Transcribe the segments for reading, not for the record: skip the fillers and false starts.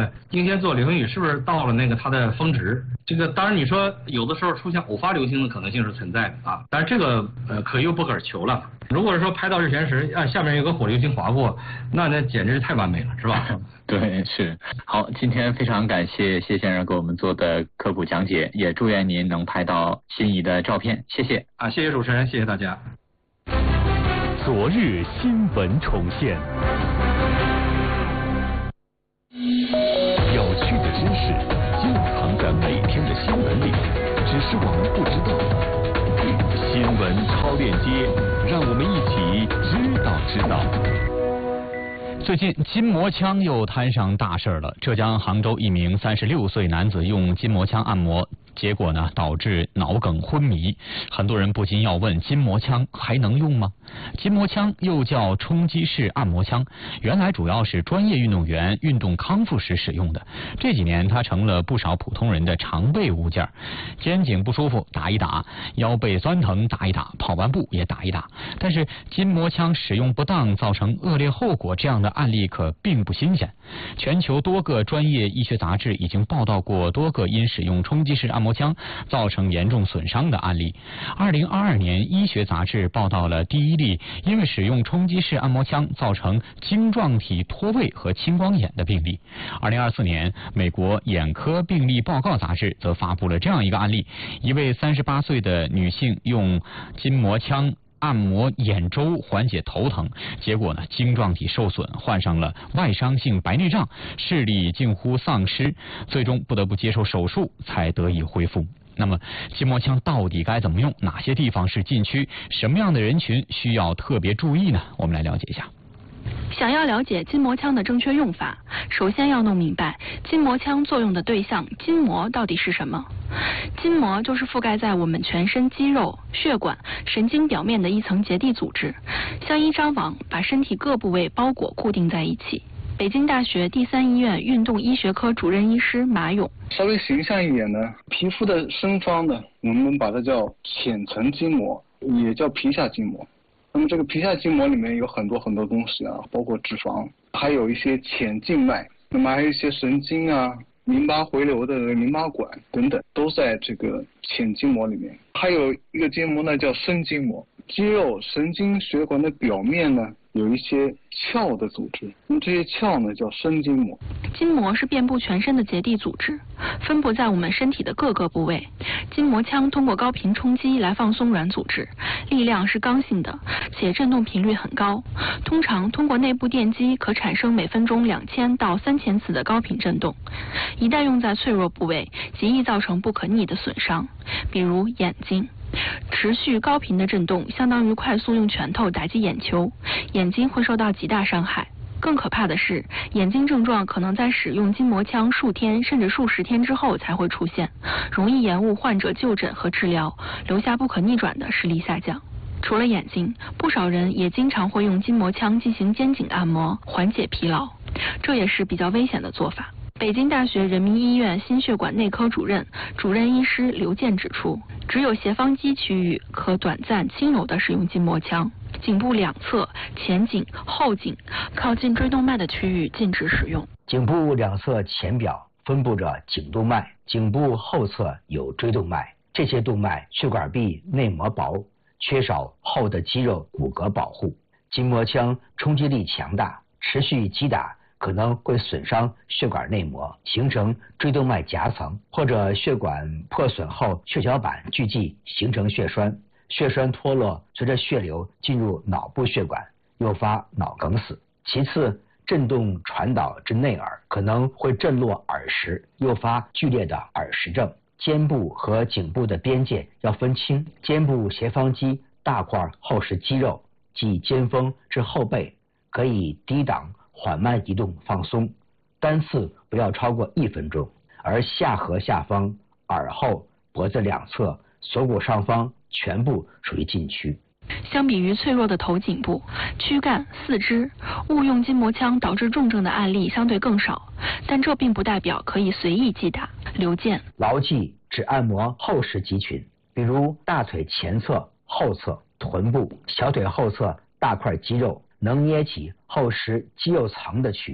个应先做流行语是不是到了那个它的峰值？这个当然你说有的时候出现偶发流星的可能性是存在的啊，但是这个可遇不可求了。如果是说拍到日全食，下面有个火流星划过，那简直是太完美了，是吧？ 对，是。好，今天非常感谢谢先生给我们做的科普讲解，也祝愿您能拍到心仪的照片，谢谢。 谢谢主持人，谢谢大家。 昨日新闻重现，有趣的知识就藏在每天的新闻里，只是我们不知道。新闻超链接，让我们一起知道。 最近筋膜枪又摊上大事了。浙江杭州一名36岁男子用筋膜枪按摩，结果呢导致脑梗昏迷。很多人不禁要问：筋膜枪还能用吗？筋膜枪又叫冲击式按摩枪，原来主要是专业运动员运动康复时使用的。这几年它成了不少普通人的常备物件。肩颈不舒服打一打，腰背酸疼打一打，跑完步也打一打。但是筋膜枪使用不当造成恶劣后果，这样的案例可并不新鲜。全球多个专业医学杂志已经报道过多个因使用冲击式按摩枪造成严重损伤的案例。2022年医学杂志报道了第一例因为使用冲击式按摩枪造成晶状体脱位和青光眼的病例。2024年美国眼科病例报告杂志则发布了这样一个案例：一位38岁的女性用筋膜枪按摩眼周缓解头疼，结果呢晶状体受损，患上了外伤性白内障，视力近乎丧失，最终不得不接受手术才得以恢复。那么筋膜枪到底该怎么用？哪些地方是禁区？什么样的人群需要特别注意呢？我们来了解一下。 想要了解筋膜枪的正确用法，首先要弄明白筋膜枪作用的对象筋膜到底是什么。筋膜就是覆盖在我们全身肌肉、血管、神经表面的一层结缔组织，像一张网把身体各部位包裹固定在一起。北京大学第三医院运动医学科主任医师马勇： 稍微形象一点呢，皮肤的深方呢，我们把它叫浅层筋膜，也叫皮下筋膜。那么这个皮下筋膜里面有很多东西啊，包括脂肪，还有一些浅静脉，那么还有一些神经啊、淋巴回流的淋巴管等等，都在这个浅筋膜里面。还有一个筋膜呢叫深筋膜，肌肉、神经、血管的表面呢有一些鞘的组织，那么这些鞘呢叫深筋膜。 筋膜是遍布全身的结缔组织，分布在我们身体的各个部位。筋膜枪通过高频冲击来放松软组织，力量是刚性的，且振动频率很高。通常通过内部电击可产生每分钟2000到3000次的高频振动。一旦用在脆弱部位，极易造成不可逆的损伤，比如眼睛。持续高频的振动相当于快速用拳头打击眼球，眼睛会受到极大伤害。更可怕的是，眼睛症状可能在使用筋膜枪数天甚至数十天之后才会出现，容易延误患者就诊和治疗，留下不可逆转的视力下降。除了眼睛，不少人也经常会用筋膜枪进行肩颈按摩，缓解疲劳，这也是比较危险的做法。北京大学人民医院心血管内科主任医师刘健指出，只有斜方肌区域可短暂轻柔地使用筋膜枪，颈部两侧、前颈、后颈靠近椎动脉的区域禁止使用。 颈部两侧前表分布着颈动脉，颈部后侧有椎动脉，这些动脉血管壁内膜薄，缺少厚的肌肉骨骼保护。筋膜枪冲击力强大，持续击打可能会损伤血管内膜，形成椎动脉夹层，或者血管破损后血小板聚集形成血栓，血栓脱落随着血流进入脑部血管，诱发脑梗死。其次，振动传导至内耳，可能会震落耳石，诱发剧烈的耳石症。肩部和颈部的边界要分清，肩部斜方肌大块厚实肌肉，即肩峰至后背，可以低档缓慢移动放松，单次不要超过1分钟。而下颌下方、耳后、脖子两侧、锁骨上方全部属于禁区。 相比于脆弱的头颈部、躯干、四肢，误用筋膜枪导致重症的案例相对更少，但这并不代表可以随意击打。刘健： 牢记只按摩厚实肌群，比如大腿前侧、后侧、臀部、小腿后侧大块肌肉，能捏起厚实肌肉层的区域。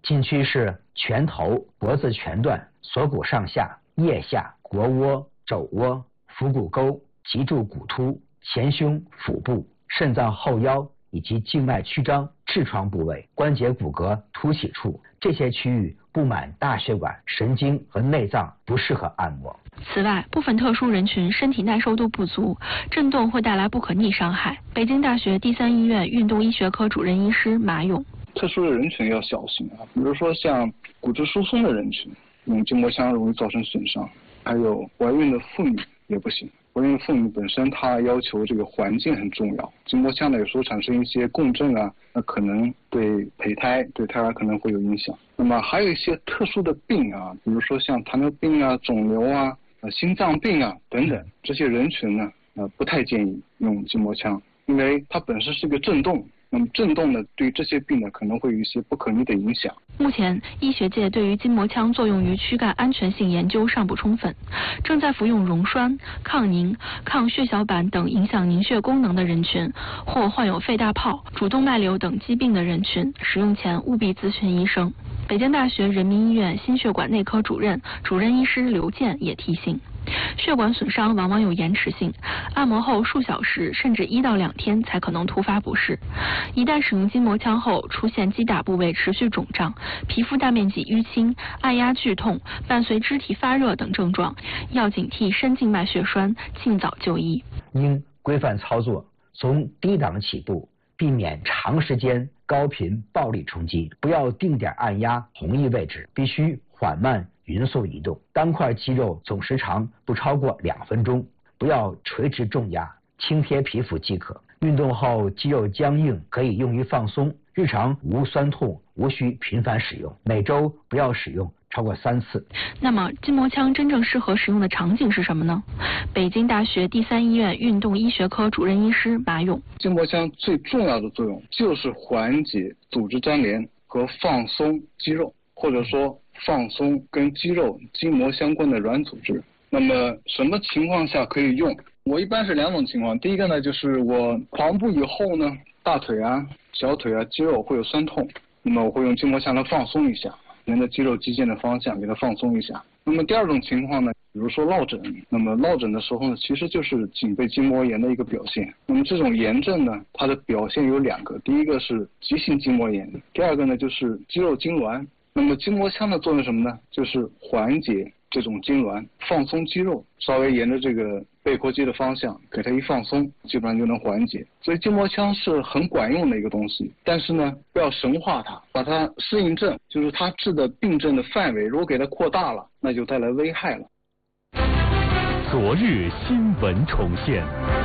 禁区是拳头、脖子全段、锁骨上下、腋下、腘窝、肘窝、腹股沟、脊柱骨突、前胸、腹部、肾脏后腰以及静脉曲张、痔疮部位、关节骨骼凸起处，这些区域布满大血管、神经和内脏，不适合按摩。 此外，部分特殊人群身体耐受度不足，震动会带来不可逆伤害。北京大学第三医院运动医学科主任医师马勇： 特殊的人群要小心啊，比如说像骨质疏松的人群，用筋膜枪容易造成损伤，还有怀孕的妇女也不行。怀孕妇女本身她要求这个环境很重要，筋膜枪呢有时候产生一些共振啊，那可能对胚胎对胎儿可能会有影响。那么还有一些特殊的病啊，比如说像糖尿病啊、肿瘤啊、心脏病啊等等，这些人群呢不太建议用筋膜枪，因为它本身是个震动。那么震动呢，对这些病呢可能会有一些不可逆的影响。 目前，医学界对于筋膜枪作用于躯干安全性研究尚不充分，正在服用溶栓、抗凝、抗血小板等影响凝血功能的人群，或患有肺大泡、主动脉瘤等疾病的人群，使用前务必咨询医生。北京大学人民医院心血管内科主任医师刘健也提醒，血管损伤往往有延迟性，按摩后数小时甚至1到2天才可能突发不适。一旦使用筋膜枪后出现击打部位持续肿胀、皮肤大面积淤青、按压剧痛，伴随肢体发热等症状，要警惕深静脉血栓，尽早就医。 应规范操作，从低档起步，避免长时间高频暴力冲击，不要定点按压同一位置，必须缓慢匀速移动，单块肌肉总时长不超过2分钟，不要垂直重压，轻贴皮肤即可。运动后肌肉僵硬可以用于放松，日常无酸痛，无需频繁使用，每周不要使用超过3次。 那么筋膜枪真正适合使用的场景是什么呢？北京大学第三医院运动医学科主任医师马勇： 筋膜枪最重要的作用就是缓解组织粘连和放松肌肉，或者说放松跟肌肉筋膜相关的软组织。那么什么情况下可以用？我一般是2种情况，第一个呢就是我跑步以后呢，大腿啊、小腿啊肌肉会有酸痛，那么我会用筋膜枪来放松一下，沿着肌肉肌腱的方向给它放松一下。那么第2种情况呢，比如说落枕，那么落枕的时候呢，其实就是颈背筋膜炎的一个表现。那么这种炎症呢，它的表现有2个，第一个是急性筋膜炎，第2个呢就是肌肉痉挛。那么筋膜枪的作用是什么呢？就是缓解这种痉挛，放松肌肉，稍微沿着这个背阔肌的方向给它一放松，基本上就能缓解。所以筋膜枪是很管用的一个东西，但是呢，不要神化它，把它适应症，就是它治的病症的范围，如果给它扩大了，那就带来危害了。 昨日新闻重现，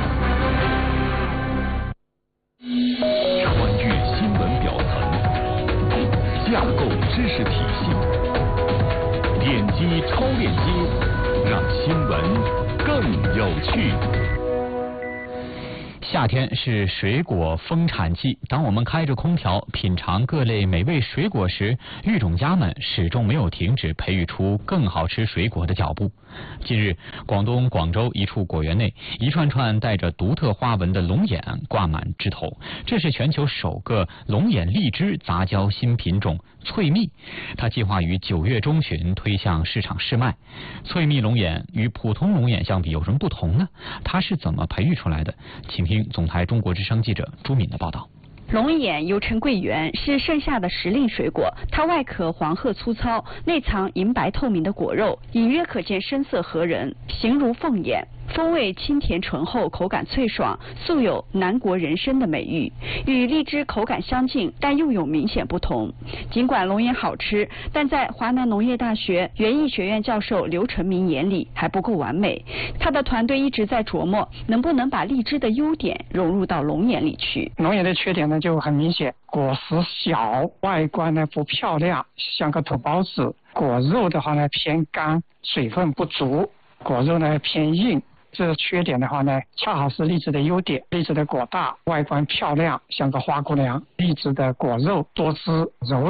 穿越新闻表层，架构知识体系，点击超链接，让新闻更有趣。 夏天是水果丰产季，当我们开着空调品尝各类美味水果时，育种家们始终没有停止培育出更好吃水果的脚步。近日，广东广州一处果园内，一串串带着独特花纹的龙眼挂满枝头，这是全球首个龙眼荔枝杂交新品种翠蜜，它计划于9月中旬推向市场试卖。翠蜜龙眼与普通龙眼相比有什么不同呢？它是怎么培育出来的？请听总台中国之声记者朱敏的报道。 龙眼又称桂圆，是盛夏的时令水果。它外壳黄褐粗糙，内藏银白透明的果肉，隐约可见深色合人，形如凤眼。风味清甜醇厚，口感脆爽，素有南国人参的美誉。与荔枝口感相近，但又有明显不同。尽管龙眼好吃，但在华南农业大学园艺学院教授刘成明眼里还不够完美。他的团队一直在琢磨，能不能把荔枝的优点融入到龙眼里去。 龙眼的缺点呢就很明显，果实小，外观呢不漂亮，像个土包子。果肉的话呢偏干，水分不足，果肉呢偏硬。这个缺点的话呢，恰好是荔枝的优点。荔枝的果大，外观漂亮，像个花姑娘。荔枝的果肉多汁柔软，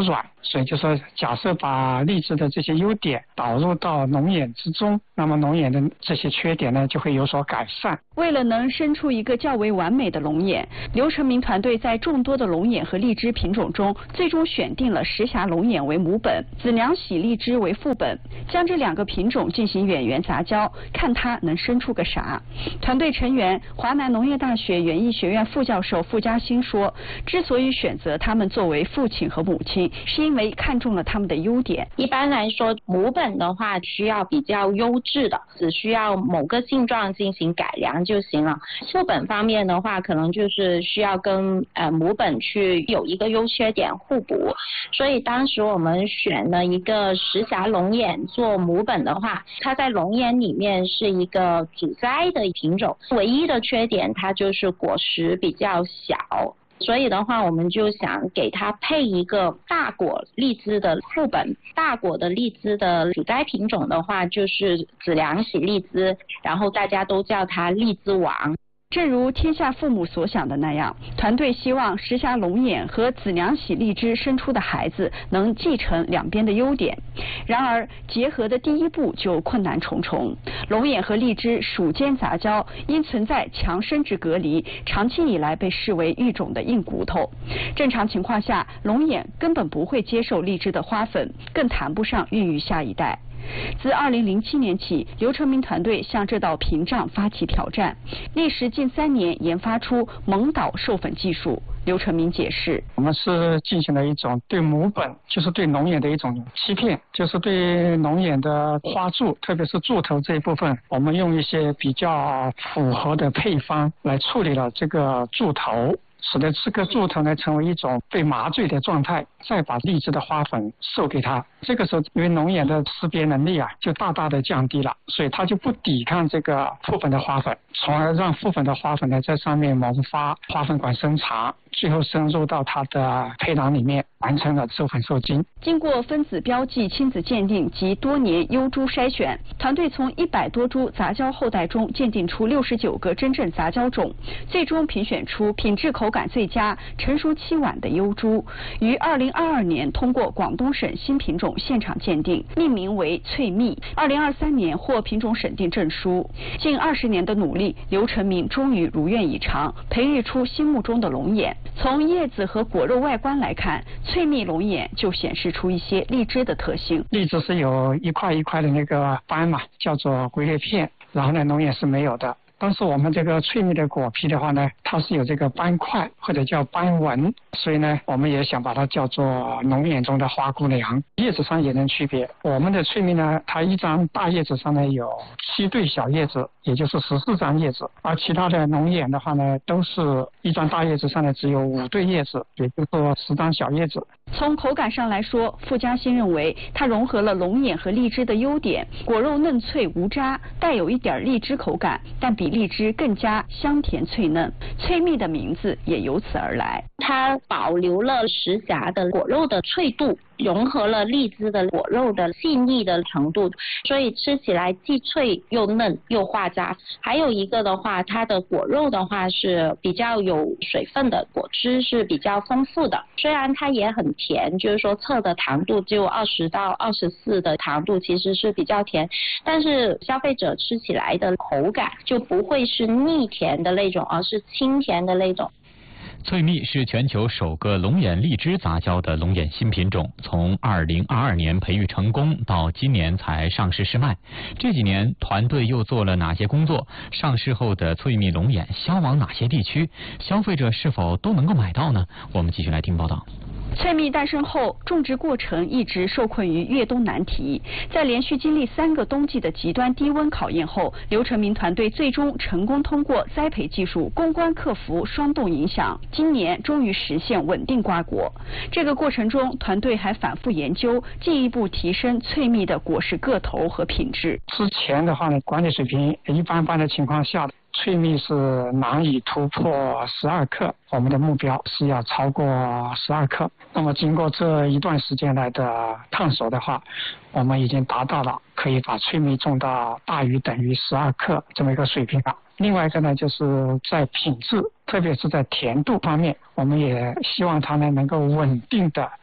所以就说假设把荔枝的这些优点导入到龙眼之中，那么龙眼的这些缺点呢就会有所改善。 为了能生出一个较为完美的龙眼，刘成明团队在众多的龙眼和荔枝品种中，最终选定了石峡龙眼为母本，子良喜荔枝为副本，将这2个品种进行远缘杂交，看它能生出个啥。团队成员华南农业大学园艺学院副教授傅嘉兴说，之所以选择他们作为父亲和母亲，是因为看中了他们的优点。 一般来说，母本的话需要比较优质的，只需要某个性状进行改良就行了。副本方面的话，可能就是需要跟母本去有一个优缺点互补。所以当时我们选了一个石峡龙眼做母本的话，它在龙眼里面是一个主栽的品种，唯一的缺点它就是果实比较小。所以的话，我们就想给它配一个大果荔枝的副本。大果的荔枝的主栽品种的话，就是子良喜荔枝，然后大家都叫它荔枝王。 正如天下父母所想的那样，团队希望石峡龙眼和子良喜荔枝生出的孩子能继承两边的优点。然而，结合的第一步就困难重重。龙眼和荔枝属间杂交，因存在强生殖隔离，长期以来被视为育种的硬骨头。正常情况下，龙眼根本不会接受荔枝的花粉，更谈不上孕育下一代。自2007年起，刘成明团队向这道屏障发起挑战，历时近3年研发出蒙导授粉技术。刘成明解释， 我们是进行了一种对母本，就是对龙眼的一种欺骗，就是对龙眼的花柱，特别是柱头这一部分，我们用一些比较符合的配方来处理了这个柱头，使得这个柱头呢成为一种被麻醉的状态，再把荔枝的花粉授给它。这个时候，因为龙眼的识别能力就大大的降低了，所以它就不抵抗这个副粉的花粉，从而让副粉的花粉呢在上面萌发，花粉管生长，最后深入到它的胚囊里面，完成了授粉受精。 经过分子标记、亲子鉴定及多年优株筛选，团队从100多株杂交后代中鉴定出69个真正杂交种，最终评选出品质口感最佳、成熟期晚的优株，于2022年通过广东省新品种现场鉴定，命名为翠蜜。2023年获品种审定证书。近20年的努力，刘成明终于如愿以偿，培育出心目中的龙眼。从叶子和果肉外观来看，翠蜜龙眼就显示出一些荔枝的特性。 荔枝是有一块一块的那个斑嘛，叫做龟裂片，然后呢龙眼是没有的。但是我们这个翠蜜的果皮的话呢，它是有这个斑块或者叫斑纹，所以呢我们也想把它叫做龙眼中的花姑娘。叶子上也能区别，我们的翠蜜呢，它一张大叶子上呢有7对小叶子，也就是14张叶子，而其他的龙眼的话呢，都是一张大叶子上呢只有5对叶子，也就是说10张小叶子。 从口感上来说，傅嘉欣认为它融合了龙眼和荔枝的优点，果肉嫩脆无渣，带有一点荔枝口感，但比荔枝更加香甜脆嫩。翠蜜的名字也由此而来。 它保留了石峡的果肉的脆度，融合了荔枝的果肉的细腻的程度，所以吃起来既脆又嫩又化渣。还有一个的话，它的果肉的话是比较有水分的，果汁是比较丰富的。虽然它也很甜，就是说测的糖度就20到24的糖度，其实是比较甜，但是消费者吃起来的口感就不会是腻甜的那种，而是清甜的那种。 翠蜜是全球首个龙眼荔枝杂交的龙眼新品种，从2022年培育成功到今年才上市试卖。这几年团队又做了哪些工作？上市后的翠蜜龙眼销往哪些地区？消费者是否都能够买到呢？我们继续来听报道。 翠蜜诞生后，种植过程一直受困于越冬难题。在连续经历3个冬季的极端低温考验后，刘成明团队最终成功通过栽培技术攻关克服霜冻影响，今年终于实现稳定瓜果。这个过程中，团队还反复研究，进一步提升翠蜜的果实个头和品质。 之前的话呢，管理水平一般般的情况下，翠蜜是难以突破12克，我们的目标是要超过12克。那么经过这一段时间来的探索的话，我们已经达到了可以把翠蜜种到大于等于12克这么一个水平了。另外一个呢，就是在品质，特别是在甜度方面，我们也希望它呢能够稳定的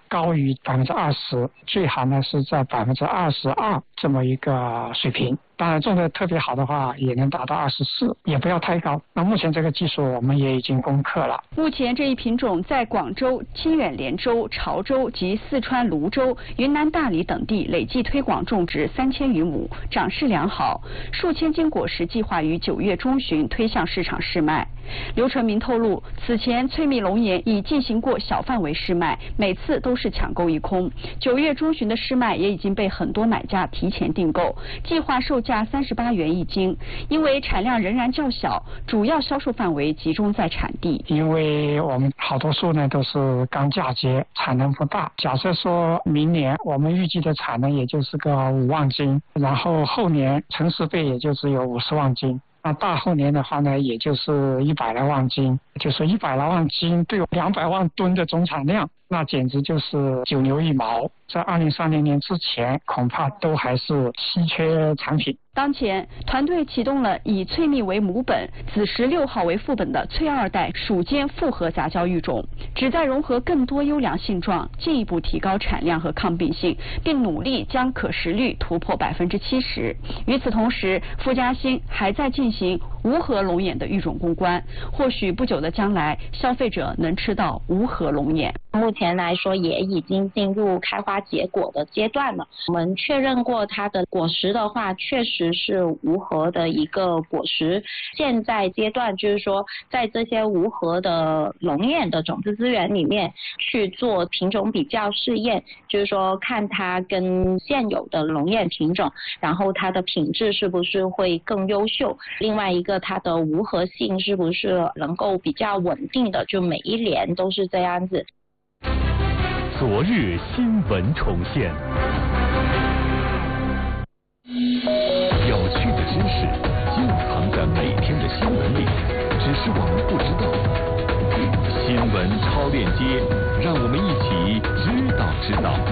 高于20%，最好呢是在22%这么一个水平。当然种的特别好的话，也能达到24%，也不要太高。那目前这个技术我们也已经攻克了。 目前这一品种在广州、清远连州、潮州及四川泸州、云南大理等地累计推广种植3000余亩，长势良好。数千斤果实计划于9月中旬推向市场试卖。刘成明透露，此前翠蜜龙眼已进行过小范围试卖，每次都是抢购一空。9月中旬的试卖也已经被很多买家提前订购，计划售价38元一斤。因为产量仍然较小，主要销售范围集中在产地。 因为我们好多树呢都是刚嫁接，产能不大。假设说明年我们预计的产能也就是个5万斤，然后后年成熟倍也就只有50万斤。那大后年的话呢，也就是100来万斤，就是100来万斤对200万吨的总产量，那简直就是九牛一毛。在2030年之前，恐怕都还是稀缺产品。 当前，团队启动了以翠蜜为母本、紫石6号为副本的翠2代属间复合杂交育种，旨在融合更多优良性状，进一步提高产量和抗病性，并努力将可食率突破70%。与此同时，傅家兴还在进行无核龙眼的育种攻关，或许不久的将来，消费者能吃到无核龙眼。 目前来说，也已经进入开花结果的阶段了。我们确认过它的果实的话，确实是无核的一个果实。现在阶段就是说，在这些无核的龙眼的种子资源里面去做品种比较试验，就是说看它跟现有的龙眼品种，然后它的品质是不是会更优秀。另外一个，它的无核性是不是能够比较稳定的，就每一年都是这样子。 昨日新闻重现，有趣的知识就藏在每天的新闻里，只是我们不知道。新闻超链接，让我们一起知道。